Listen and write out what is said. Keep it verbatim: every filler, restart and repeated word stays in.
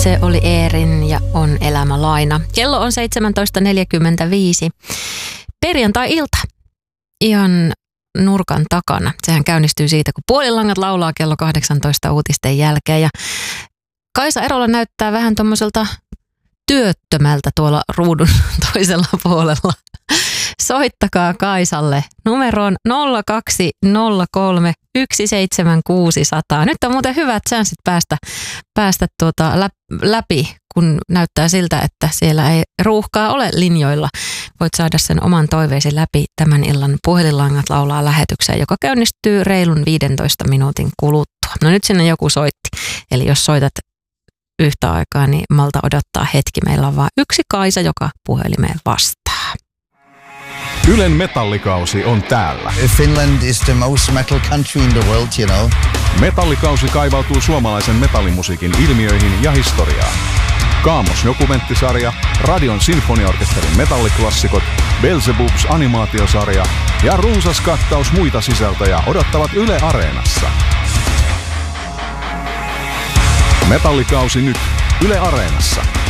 Se oli Eerin ja on elämälaina. Kello on seitsemäntoista neljäkymmentäviisi. Perjantai-ilta. Ihan nurkan takana. Sehän käynnistyy siitä, kun Puolilangat laulaa kello kahdeksantoista uutisten jälkeen. Ja Kaisa Erola näyttää vähän tommoselta työttömältä tuolla ruudun toisella puolella. Soittakaa Kaisalle numeroon nolla kaksi nolla kolme yksi seitsemän kuusi nolla nolla. Nyt on muuten hyvät chanssit päästä, päästä tuota läpi, kun näyttää siltä, että siellä ei ruuhkaa ole linjoilla. Voit saada sen oman toiveesi läpi tämän illan Puhelinlangat laulaa lähetykseen, joka käynnistyy reilun viidentoista minuutin kuluttua. No nyt sinne joku soitti, eli jos soitat yhtä aikaa, niin malta odottaa hetki. Meillä on vain yksi Kaisa, joka puhelimeen vastaa. Ylen metallikausi on täällä. Finland is the most metal country in the world, you know. Metallikausi kaivautuu suomalaisen metallimusiikin ilmiöihin ja historiaan. Kaamos-dokumenttisarja, Radion sinfoniaorkesterin metalliklassikot, Beelzebubs animaatiosarja ja runsas kattaus muita sisältöjä odottavat Yle Areenassa. Metallikausi nyt Yle Areenassa.